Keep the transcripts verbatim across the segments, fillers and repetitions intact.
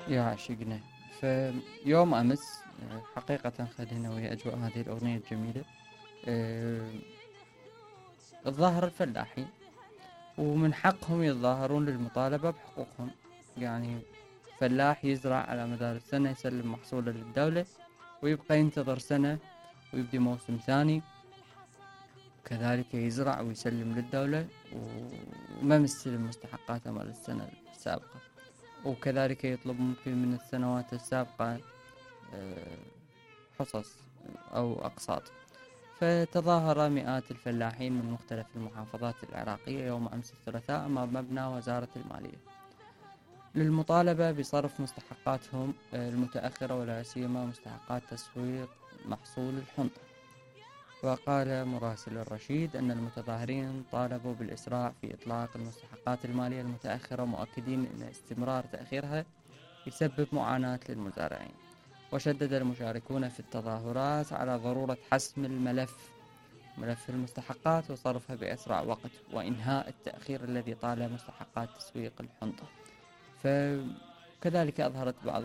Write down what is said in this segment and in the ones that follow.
يا عشقنا. فيوم أمس آه، حقيقة خلينا ويا أجواء هذه الأغنية الجميلة. آه، الظاهر الفلاحين ومن حقهم يتظاهرون للمطالبة بحقوقهم. يعني فلاح يزرع على مدار السنة، يسلم محصوله للدولة ويبقى ينتظر سنة ويبدي موسم ثاني، كذلك يزرع ويسلم للدولة وما مستلم مستحقاته مال السنة السابقة، وكذلك يطلب ممكن من السنوات السابقة آه، حصص أو أقساط. فتظاهر مئات الفلاحين من مختلف المحافظات العراقية يوم أمس الثلاثاء أمام مبنى وزارة المالية للمطالبة بصرف مستحقاتهم آه، المتأخرة، ولا سيما مستحقات تسويق محصول الحنطة. وقال مراسل الرشيد أن المتظاهرين طالبوا بالإسراع في إطلاق المستحقات المالية المتأخرة، مؤكدين أن استمرار تأخيرها يسبب معاناة للمزارعين. وشدد المشاركون في التظاهرات على ضرورة حسم الملف ملف المستحقات وصرفها بأسرع وقت، وإنهاء التأخير الذي طال مستحقات تسويق الحنطة. فكذلك أظهرت بعض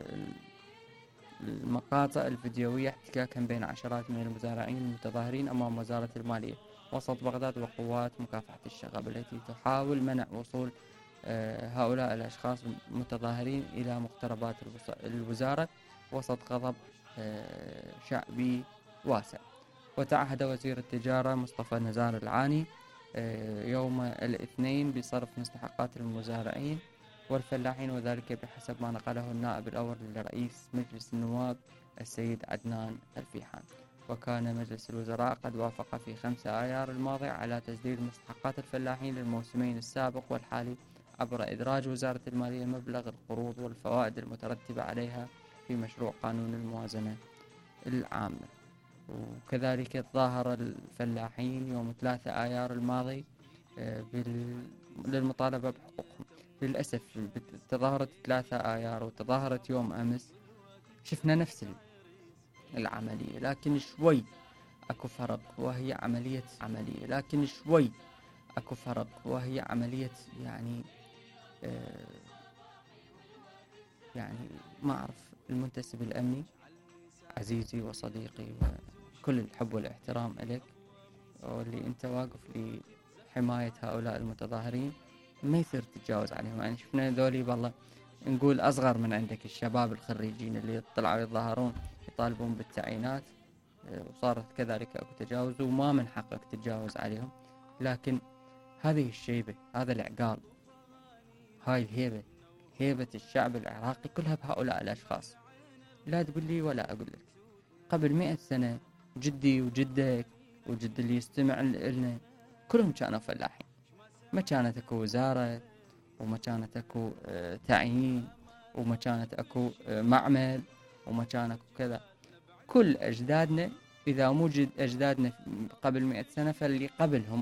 المقاطع الفيديوية احتكاكا بين عشرات من المزارعين المتظاهرين أمام وزارة المالية وسط بغداد وقوات مكافحة الشغب التي تحاول منع وصول آه، هؤلاء الأشخاص المتظاهرين إلى مقتربات الوزارة وسط غضب آه، شعبي واسع. وتعهد وزير التجارة مصطفى نزار العاني آه، يوم الاثنين بصرف مستحقات المزارعين والفلاحين، وذلك بحسب ما نقله النائب الأول لرئيس مجلس النواب السيد عدنان الفيحان. وكان مجلس الوزراء قد وافق في خمسة آيار الماضي على تسديد مستحقات الفلاحين للموسمين السابق والحالي عبر إدراج وزارة المالية مبلغ القروض والفوائد المترتبة عليها في مشروع قانون الموازنة العامة. وكذلك تظاهر الفلاحين يوم ثلاثة آيار الماضي آه، بال... للمطالبة بحقوقهم. للأسف تظاهرت ثلاثة آيار وتظاهرت يوم أمس، شفنا نفس العملية لكن شوي أكو فرق، وهي عملية عملية لكن شوي أكو فرق وهي عملية يعني آه يعني ما أعرف. المنتسب الأمني عزيزي وصديقي وكل الحب والاحترام إليك، واللي أنت واقف لحماية هؤلاء المتظاهرين، ما يصير تتجاوز عليهم. يعني شفنا ذولي والله نقول أصغر من عندك الشباب الخريجين اللي طلعوا يتظاهرون يطالبون بالتعيينات، وصارت كذلك أكو تجاوز وما من حقك تتجاوز عليهم. لكن هذه الشيبة، هذا العقال، هاي الهيبة، هيبة الشعب العراقي كلها بهؤلاء الأشخاص. لا تقول لي ولا أقول لك، قبل مئة سنة جدي وجدك وجد اللي يستمع لنا كلهم كانوا فلاحين، ما كانت اكو وزارة وما كانت اكو اه تعيين وما كانت اكو اه معمل وما كان اكو كذا. كل اجدادنا، اذا موجد اجدادنا قبل مئة سنة، فاللي قبلهم